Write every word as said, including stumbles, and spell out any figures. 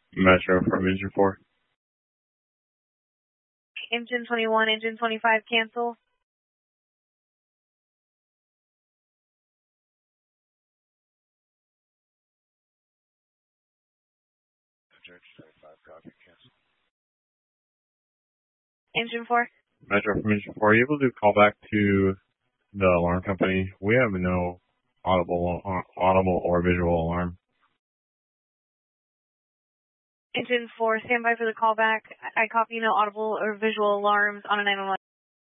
Metro from Engine four. Engine twenty-one, Engine twenty-five, cancel. Copy, cancel. Engine four. Metro from Engine four. Are you able to call back to the alarm company? We have no audible, uh, audible or visual alarm. Engine four, stand by for the callback. I copy no audible or visual alarms on a nine one one.